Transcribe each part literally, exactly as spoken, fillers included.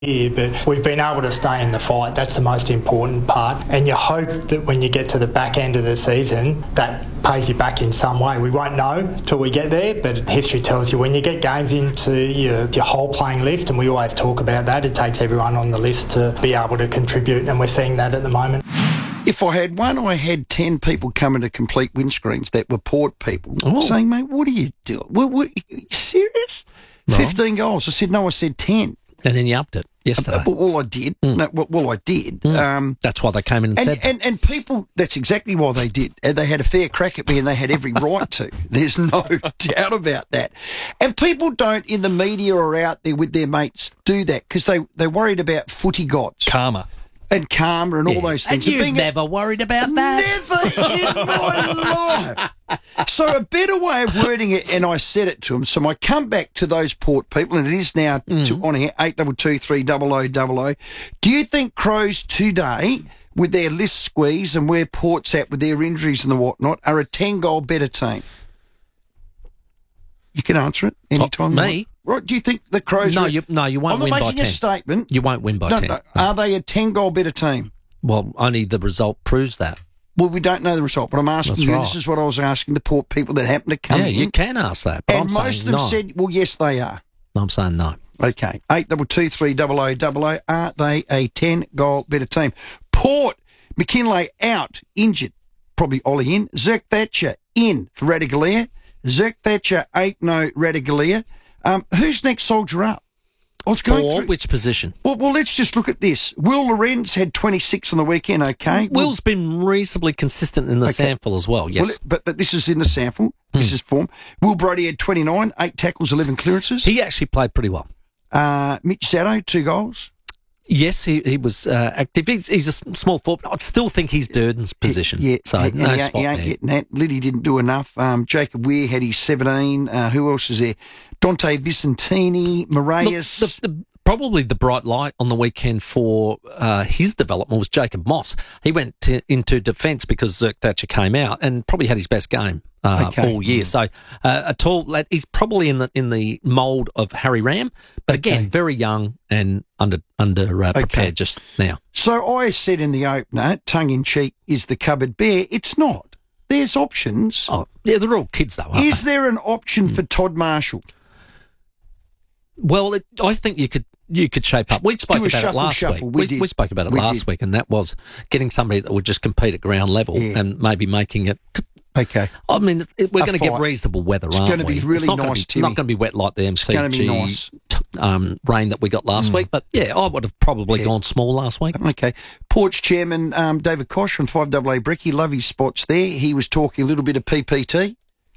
year, but we've been able to stay in the fight. That's the most important part. And you hope that when you get to the back end of the season, that pays you back in some way. We won't know till we get there, but history tells you when you get games into your, your whole playing list, and we always talk about that, it takes everyone on the list to be able to contribute, and we're seeing that at the moment. If I had one, I had ten people coming to complete windscreens that were Port people oh. saying, mate, what are you doing? What, what, are you serious? Right. fifteen goals. I said, no, I said ten. And then you upped it yesterday. Uh, well, I did. Mm. No, well, well, I did. Mm. Um, that's why they came in and, and said that. And, and people, that's exactly why they did. And they had a fair crack at me, and they had every right to. There's no doubt about that. And people don't, in the media or out there with their mates, do that because they, they're worried about footy gods. Karma. And karma and all yeah. those things. And you've being never a, worried about that? Never in my life. So a better way of wording it, and I said it to them, so I come back to those Port people, and it is now mm. to, on here, eight two two three double oh double oh. Do you think Crows today, with their list squeeze and where Port's at with their injuries and the whatnot, are a ten-goal better team? You can answer it anytime. Oh, me? Right, do you think the Crows... No, are, you, no, you won't I'm win by ten. I'm making a statement. You won't win by no, ten. No. No. Are they a ten-goal better team? Well, only the result proves that. Well, we don't know the result, but I'm asking That's you, right. this is what I was asking the Port people that happen to come yeah, in. Yeah, you can ask that, but and I'm most saying of them no. said, well, yes, they are. I'm saying no. Okay, eight two two three double oh double oh. Are they a ten-goal better team? Port, McKinlay out, injured. Probably Ollie in. Zerk Thatcher in for Radigalia. Zerk Thatcher, eight no Radigalia. Um, who's next soldier up? I was going For through. which position? Well, well, let's just look at this. Will Lorenz had twenty-six on the weekend, okay? Will's well, been reasonably consistent in the okay. sample as well, yes. Well, but, but this is in the sample. This hmm. is form. Will Brody had twenty-nine, eight tackles, eleven clearances. He actually played pretty well. Uh, Mitch Zato, two goals. Yes, he, he was uh, active. He's, he's a small forward. I still think he's Durden's position. Yeah, so and no he, spot he ain't there. getting that. Liddy didn't do enough. Um, Jacob Weir had his seventeen. Uh, who else is there? Dante Vicentini, Moraes. Look, the, the, probably the bright light on the weekend for uh, his development was Jacob Moss. He went to, into defence because Zerk Thatcher came out and probably had his best game uh, okay. all year. So uh, a tall lad. He's probably in the in the mould of Harry Ram, but okay. again, very young and under under uh, prepared okay. just now. So I said in the opener, tongue in cheek, is the cupboard bare? It's not. There's options. Oh, yeah, they're all kids though. Aren't is they? there an option mm. for Todd Marshall? Well, it, I think you could you could shape up. We spoke Do a about shuffle, it last shuffle. week. We, we, did. we spoke about it we last did. week, and that was getting somebody that would just compete at ground level yeah. and maybe making it. Okay. I mean, it, it, we're A going to get fight. reasonable weather, It's aren't gonna we? be really it's not nice, gonna be, Timmy. not going to be wet like the M C G It's going to be nice. um, rain that we got last Mm. week. But yeah, I would have probably Yeah. gone small last week. Okay. Porch Chairman um, David Kosh from five A A Brekkie, love his spots there. He was talking a little bit of P P T.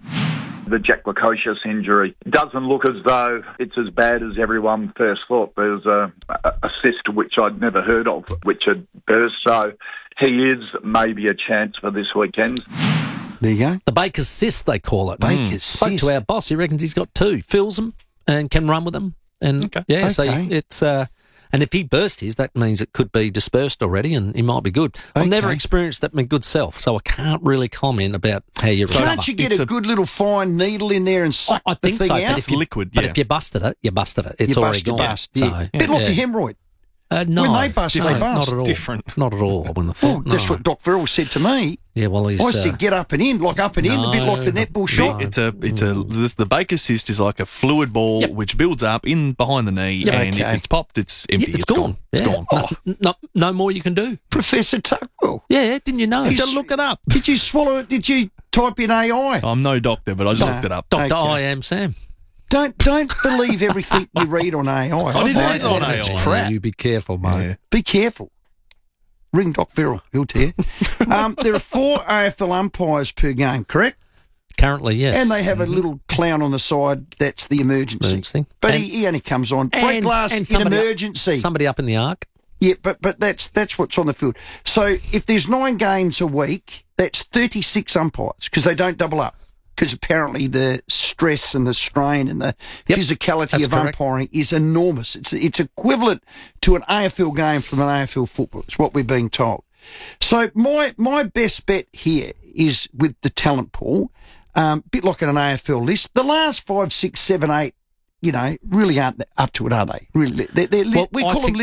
The Jack Lukosius injury doesn't look as though it's as bad as everyone first thought. There's a, a cyst which I'd never heard of, which had burst. So he is maybe a chance for this weekend. There you go. The Baker's cyst, they call it. Baker's mm. Spoke cyst. to our boss. He reckons he's got two. Fills them and can run with them. And okay. yeah, Okay. so it's uh, and if he burst his, that means it could be dispersed already, and he might be good. I've Okay. never experienced that my good self, so I can't really comment about how you recover. Can't you get It's a, a- good little fine needle in there and suck I, I think the so, thing but out? if you, liquid, But yeah. if you busted it, you busted it. It's you already bust, you gone. bust. So, Yeah. Bit like yeah. the hemorrhoid. Uh, no, When they bust, no, they bust. Not at all. Different. Not at all, I wouldn't have Well, thought. that's no. what Doc Verrill said to me. Yeah, well, he's... I uh, said, get up and in, like up and in, a bit no, like the netball no. shot. It's a, it's a, this, the Baker's cyst is like a fluid ball Yep. which builds up in behind the knee, Yep. and Okay. if it's popped, it's empty. Yeah, it's gone. It's Yeah. gone. Oh. No, no, no more you can do. Professor Tuckwell. Yeah, didn't you know? He's- Go look it up. Did you swallow it? Did you type in A I? I'm no doctor, but I just No. looked it up. Doctor Okay. I am Sam. Don't don't believe everything you read on A I. I didn't find read it on that it's A I. crap. You be careful, mate. Yeah. Be careful. Ring Doc Verrill. He'll tell you. um, there are four A F L umpires per game, correct? Currently, yes. And they have a little clown on the side. That's the emergency. Emergency. But And- he, he only comes on. Break and- glass and in somebody up- emergency. Somebody up in the arc. Yeah, but but that's that's what's on the field. So if there's nine games a week, that's thirty-six umpires because they don't double up. Because apparently the stress and the strain and the Yep, physicality that's of correct. umpiring is enormous. It's it's equivalent to an A F L game from an A F L football. It's what we're being told. So my my best bet here is with the talent pool, um, bit like an A F L list. The last five, six, seven, eight you know, really aren't up to it, are they? Really, they're, they're, Well, we I call them think-